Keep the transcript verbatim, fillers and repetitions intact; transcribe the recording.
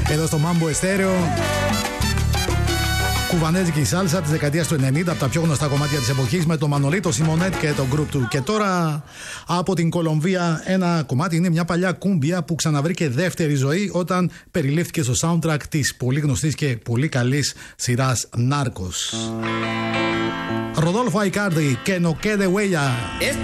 Εδώ στο Mambo Estéreo. Κουβανέζικη σάλσα της δεκαετίας του ενενήντα, από τα πιο γνωστά κομμάτια της εποχής, με τον Μανολίτο Σιμονέτ και το group του. Και τώρα από την Κολομβία ένα κομμάτι, είναι μια παλιά κούμπια που ξαναβρήκε δεύτερη ζωή όταν περιλήφθηκε στο soundtrack της πολύ γνωστής και πολύ καλής σειράς Narcos. Rodolfo Aicardi, que no quede huella.